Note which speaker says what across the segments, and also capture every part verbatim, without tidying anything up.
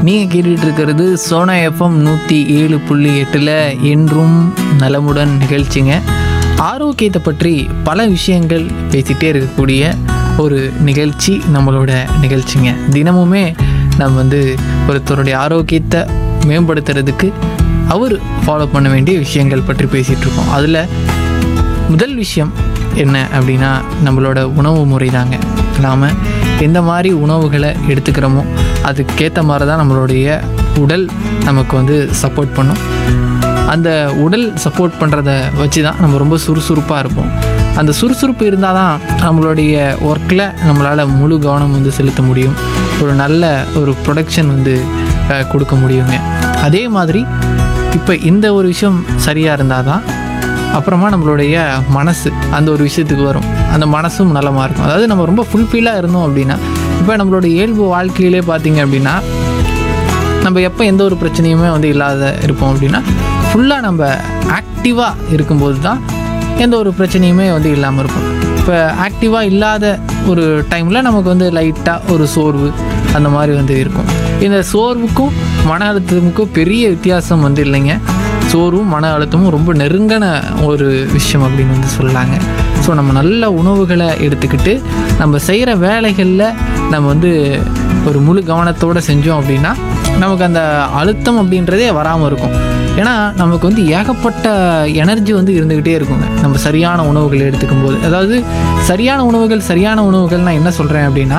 Speaker 1: நீங்கள் கேட்டுட்டு இருக்கிறது சோனா எஃப்எம் நூற்றி ஏழு புள்ளி எட்டில் என்றும் நலமுடன் நிகழ்ச்சிங்க. ஆரோக்கியத்தை பற்றி பல விஷயங்கள் பேசிகிட்டே இருக்கக்கூடிய ஒரு நிகழ்ச்சி நம்மளோட நிகழ்ச்சிங்க. தினமுமே நம்ம வந்து ஒருத்தருடைய ஆரோக்கியத்தை மேம்படுத்துறதுக்கு அவர் ஃபாலோ பண்ண வேண்டிய விஷயங்கள் பற்றி பேசிகிட்டு இருக்கோம். அதில் முதல் விஷயம் என்ன அப்படின்னா நம்மளோட உணவு முறை தாங்க. நாம் எந்த மாதிரி உணவுகளை எடுத்துக்கிறோமோ அதுக்கேற்ற மாதிரி தான் நம்மளுடைய உடல் நமக்கு வந்து சப்போர்ட் பண்ணும். அந்த உடல் சப்போர்ட் பண்ணுறத வச்சு தான் நம்ம ரொம்ப சுறுசுறுப்பாக இருப்போம். அந்த சுறுசுறுப்பு இருந்தால் தான் நம்மளுடைய ஒர்க்கில் நம்மளால் முழு கவனம் வந்து செலுத்த முடியும். ஒரு நல்ல ஒரு ப்ரொடக்ஷன் வந்து கொடுக்க முடியுங்க. அதே மாதிரி இப்போ இந்த ஒரு விஷயம் சரியாக இருந்தால் தான் அப்புறமா நம்மளுடைய மனசு அந்த ஒரு விஷயத்துக்கு வரும். அந்த மனசும் நலமாக இருக்கும். அதாவது நம்ம ரொம்ப ஃபுல்ஃபில்லாக இருந்தோம் அப்படின்னா, இப்போ நம்மளோட இயல்பு வாழ்க்கையிலே பார்த்திங்க அப்படின்னா நம்ம எப்போ எந்த ஒரு பிரச்சனையுமே வந்து இல்லாத இருப்போம் அப்படின்னா, ஃபுல்லாக நம்ம ஆக்டிவாக இருக்கும்போது தான் எந்த ஒரு பிரச்சனையுமே வந்து இல்லாமல் இருக்கும். இப்போ ஆக்டிவாக இல்லாத ஒரு டைமில் நமக்கு வந்து லைட்டாக ஒரு சோர்வு அந்த மாதிரி வந்து இருக்கும். இந்த சோர்வுக்கும் மன அழுத்தத்துக்கும் பெரிய வித்தியாசம் வந்து இல்லைங்க. சோர்வும் மன அழுத்தமும் ரொம்ப நெருங்கின ஒரு விஷயம் அப்படின்னு வந்து சொல்லலாங்க. ஸோ நம்ம நல்ல உணவுகளை எடுத்துக்கிட்டு நம்ம செய்கிற வேலைகளில் நம்ம வந்து ஒரு முழு கவனத்தோடு செஞ்சோம் அப்படின்னா நமக்கு அந்த அழுத்தம் அப்படின்றதே வராமல் இருக்கும். ஏன்னா நமக்கு வந்து ஏகப்பட்ட எனர்ஜி வந்து இருந்துக்கிட்டே இருக்குங்க நம்ம சரியான உணவுகளை எடுத்துக்கும் போது. அதாவது சரியான உணவுகள் சரியான உணவுகள் நான் என்ன சொல்கிறேன் அப்படின்னா,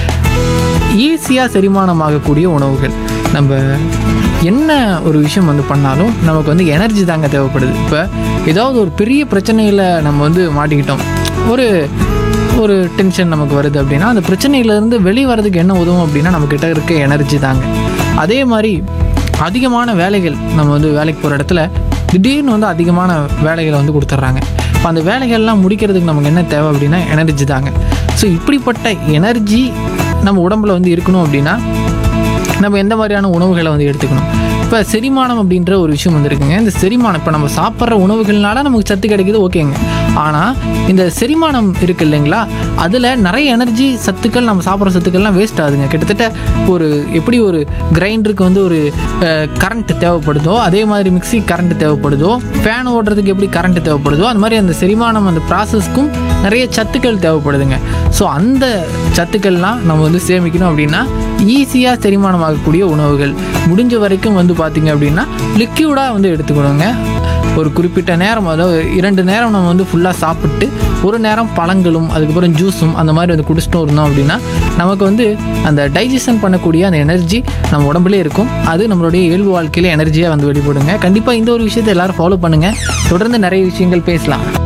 Speaker 1: ஈஸியாக செரிமானமாகக்கூடிய உணவுகள். நம்ம என்ன ஒரு விஷயம் வந்து பண்ணாலும் நமக்கு வந்து எனர்ஜி தாங்க தேவைப்படுது. இப்போ ஏதாவது ஒரு பெரிய பிரச்சனையில் நம்ம வந்து மாட்டிக்கிட்டோம், ஒரு ஒரு டென்ஷன் நமக்கு வருது அப்படின்னா அந்த பிரச்சனையிலேருந்து வெளியே வரதுக்கு என்ன உதவும் அப்படின்னா நம்மக்கிட்ட இருக்க எனர்ஜி தாங்க. அதே மாதிரி அதிகமான வேலைகள் நம்ம வந்து வேலைக்கு போகிற இடத்துல திடீர்னு வந்து அதிகமான வேலைகளை வந்து கொடுத்துட்றாங்க. இப்போ அந்த வேலைகள்லாம் முடிக்கிறதுக்கு நமக்கு என்ன தேவை அப்படின்னா எனர்ஜி தாங்க. ஸோ இப்படிப்பட்ட எனர்ஜி நம்ம உடம்புல வந்து இருக்கணும் அப்படின்னா நம்ம எந்த மாதிரியான உணவுகளை வந்து எடுத்துக்கணும். இப்போ செரிமானம் அப்படின்ற ஒரு விஷயம் வந்து இருக்குங்க. இந்த செரிமானம் இப்போ நம்ம சாப்பிட்ற உணவுகள்னால நமக்கு சத்து கிடைக்குது, ஓகேங்க. ஆனால் இந்த செரிமானம் இருக்குது இல்லைங்களா, அதில் நிறைய எனர்ஜி சத்துக்கள் நம்ம சாப்பிட்ற சத்துக்கள்லாம் வேஸ்ட் ஆகுதுங்க. கிட்டத்தட்ட ஒரு எப்படி ஒரு கிரைண்டருக்கு வந்து ஒரு கரண்ட் தேவைப்படுதோ அதே மாதிரி மிக்சி கரண்ட் தேவைப்படுதோ, ஃபேன் ஓடுறதுக்கு எப்படி கரண்ட் தேவைப்படுதோ அந்த மாதிரி அந்த செரிமானம் அந்த ப்ராசஸ்க்கும் நிறைய சத்துக்கள் தேவைப்படுதுங்க. ஸோ அந்த சத்துக்கள்லாம் நம்ம வந்து சேமிக்கணும் அப்படின்னா ஈஸியாக செரிமானம் ஆகக்கூடிய உணவுகள் முடிஞ்ச வரைக்கும் வந்து பார்த்திங்க அப்படின்னா லிக்யூடாக வந்து எடுத்துக்கணுங்க. ஒரு குறிப்பிட்ட நேரம், அதாவது இரண்டு நேரம் நம்ம வந்து ஃபுல்லாக சாப்பிட்டு ஒரு நேரம் பழங்களும் அதுக்கப்புறம் ஜூஸும் அந்த மாதிரி வந்து குடிச்சிட்டோம் இருந்தோம் அப்படின்னா நமக்கு வந்து அந்த டைஜஷன் பண்ணக்கூடிய அந்த எனர்ஜி நம்ம உடம்புலே இருக்கும். அது நம்மளுடைய இயல்பு வாழ்க்கையில் எனர்ஜியாக வந்து வெளிப்படுங்க. கண்டிப்பாக இந்த ஒரு விஷயத்தை எல்லோரும் ஃபாலோ பண்ணுங்கள். தொடர்ந்து நிறைய விஷயங்கள் பேசலாம்.